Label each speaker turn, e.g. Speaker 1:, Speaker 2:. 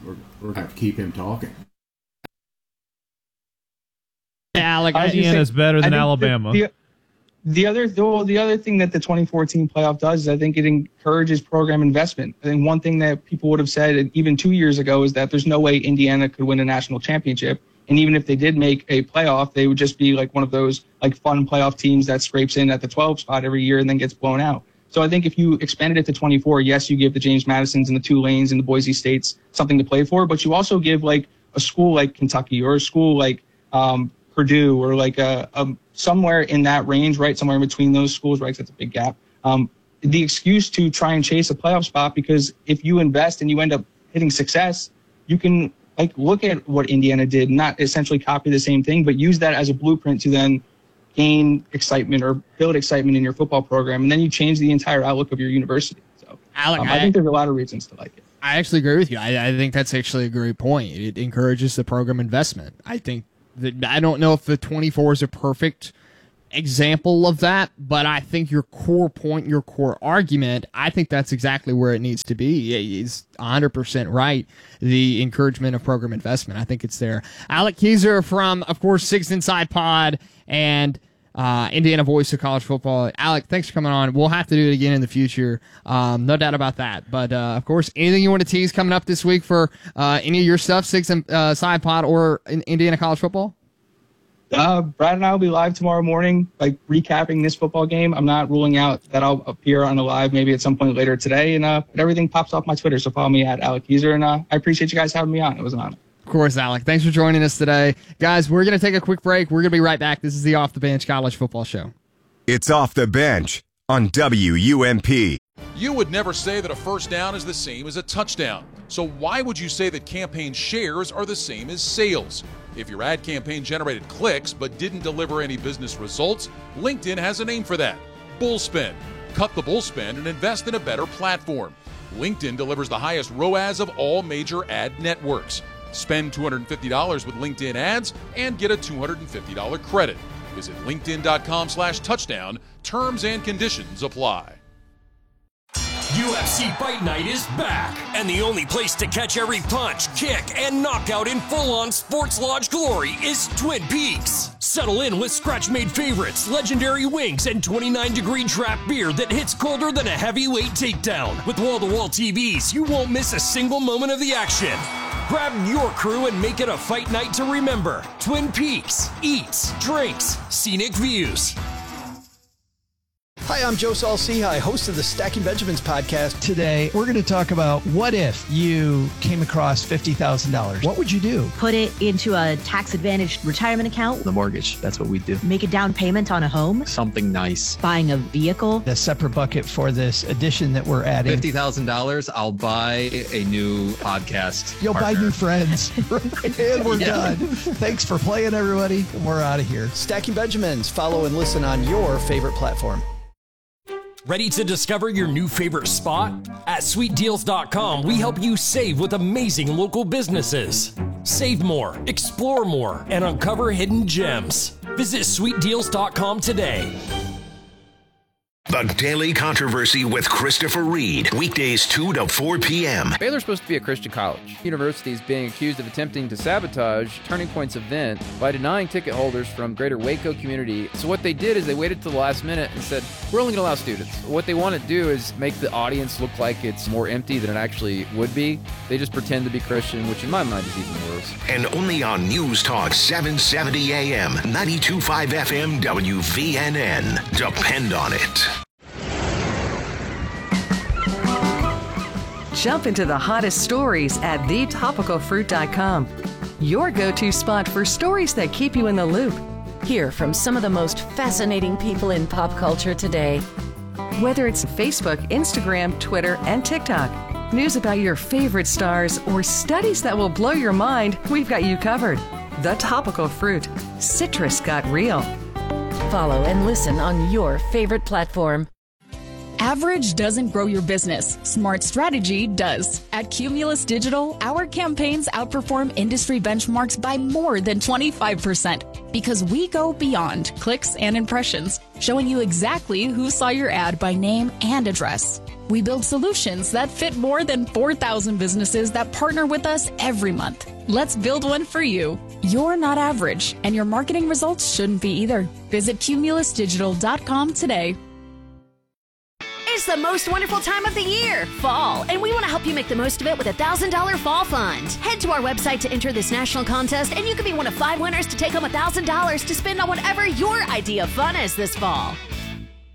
Speaker 1: we're going to have to keep him talking.
Speaker 2: Alec, Indiana's better than Alabama.
Speaker 3: The other thing that the 2014 playoff does is I think it encourages program investment. I think one thing that people would have said even 2 years ago is that there's no way Indiana could win a national championship. And even if they did make a playoff, they would just be like one of those like fun playoff teams that scrapes in at the 12 spot every year and then gets blown out. So I think if you expanded it to 24, yes, you give the James Madisons and the Tulanes and the Boise States something to play for, but you also give like a school like Kentucky or a school like Purdue or like somewhere in that range, right? Somewhere in between those schools, right? 'Cause that's a big gap. The excuse to try and chase a playoff spot, because if you invest and you end up hitting success, you can like look at what Indiana did, not essentially copy the same thing, but use that as a blueprint to then gain excitement or build excitement in your football program. And then you change the entire outlook of your university. So
Speaker 2: Alec,
Speaker 3: I think there's a lot of reasons to like it.
Speaker 4: I actually agree with you. I think that's actually a great point. It encourages the program investment. I think that, I don't know if the 24 is a perfect example of that, but I think your core point, your core argument, I think that's exactly where it needs to be. It's 100% right. The encouragement of program investment. I think it's there. Alec Keyser from, of course, Six Inside Pod and Indiana Voice of College Football. Alec, thanks for coming on. We'll have to do it again in the future. No doubt about that. But, of course, anything you want to tease coming up this week for any of your stuff, Six Inside Pod or Indiana College Football?
Speaker 3: Brad and I will be live tomorrow morning, like recapping this football game. I'm not ruling out that I'll appear on a live maybe at some point later today, and everything pops off my Twitter. So follow me at Alec Keyser, and I appreciate you guys having me on. It was an honor.
Speaker 4: Of course, Alec. Thanks for joining us today. Guys, we're going to take a quick break. We're going to be right back. This is the Off the Bench College Football Show.
Speaker 5: It's Off the Bench on WUMP.
Speaker 6: You would never say that a first down is the same as a touchdown. So why would you say that campaign shares are the same as sales? If your ad campaign generated clicks but didn't deliver any business results, LinkedIn has a name for that: Bullspend. Cut the bullspend and invest in a better platform. LinkedIn delivers the highest ROAS of all major ad networks. Spend $250 with LinkedIn ads and get a $250 credit. Visit linkedin.com/touchdown. Terms and conditions apply.
Speaker 7: UFC Fight Night is back, and the only place to catch every punch, kick, and knockout in full-on sports lodge glory is Twin Peaks. Settle in with scratch-made favorites, legendary wings, and 29-degree draft beer that hits colder than a heavyweight takedown. With wall-to-wall TVs, you won't miss a single moment of the action. Grab your crew and make it a fight night to remember. Twin Peaks. Eats, drinks, scenic views.
Speaker 8: Hi, I'm Joe Saul-Sehy, host of the Stacking Benjamins podcast.
Speaker 9: Today, we're going to talk about what if you came across $50,000. What would you do?
Speaker 10: Put it into a tax-advantaged retirement account.
Speaker 11: The mortgage, that's what we do.
Speaker 10: Make a down payment on a home.
Speaker 11: Something nice.
Speaker 10: Buying a vehicle.
Speaker 9: A separate bucket for this addition that we're adding.
Speaker 11: $50,000, I'll buy a new podcast
Speaker 9: You'll
Speaker 11: partner.
Speaker 9: buy new friends. And we're done. Thanks for playing, everybody. We're out of here.
Speaker 8: Stacking Benjamins. Follow and listen on your favorite platform.
Speaker 7: Ready to discover your new favorite spot? At sweetdeals.com, we help you save with amazing local businesses. Save more, explore more, and uncover hidden gems. Visit sweetdeals.com today.
Speaker 12: The Daily Controversy with Christopher Reed. Weekdays 2 to 4 p.m.
Speaker 13: Baylor's supposed to be a Christian college. University is being accused of attempting to sabotage Turning Point's event by denying ticket holders from greater Waco community. So what they did is they waited to the last minute and said, we're only going to allow students. What they want to do is make the audience look like it's more empty than it actually would be. They just pretend to be Christian, which in my mind is even worse.
Speaker 12: And only on News Talk 770 AM, 92.5 FM, WVNN. Depend on it.
Speaker 14: Jump into the hottest stories at thetopicalfruit.com. Your go-to spot for stories that keep you in the loop.
Speaker 15: Hear from some of the most fascinating people in pop culture today.
Speaker 14: Whether it's Facebook, Instagram, Twitter, and TikTok, news about your favorite stars, or studies that will blow your mind, we've got you covered. The Topical Fruit. Citrus got real.
Speaker 15: Follow and listen on your favorite platform.
Speaker 16: Average doesn't grow your business. Smart strategy does. At Cumulus Digital, our campaigns outperform industry benchmarks by more than 25% because we go beyond clicks and impressions, showing you exactly who saw your ad by name and address. We build solutions that fit more than 4,000 businesses that partner with us every month. Let's build one for you. You're not average, and your marketing results shouldn't be either. Visit cumulusdigital.com today.
Speaker 17: It's the most wonderful time of the year, fall, and we want to help you make the most of it with a $1,000 fall fund. Head to our website to enter this national contest, and you could be one of 5 winners to take home $1,000 to spend on whatever your idea of fun is this fall.